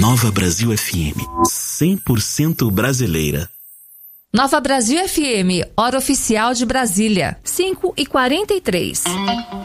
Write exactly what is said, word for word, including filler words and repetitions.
Nova Brasil F M, cem por cento brasileira. Nova Brasil F M, hora oficial de Brasília, cinco e quarenta e três.